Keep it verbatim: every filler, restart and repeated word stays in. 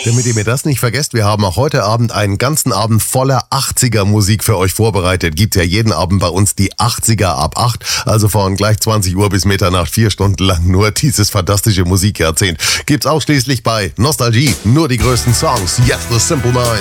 Damit ihr mir das nicht vergesst, wir haben auch heute Abend einen ganzen Abend voller achtziger-Musik für euch vorbereitet. Gibt's ja jeden Abend bei uns die achtziger ab acht, also von gleich zwanzig Uhr bis Mitternacht, vier Stunden lang nur dieses fantastische Musikjahrzehnt. Gibt's ausschließlich bei Nostalgie, nur die größten Songs. Yes, the Simple Minds.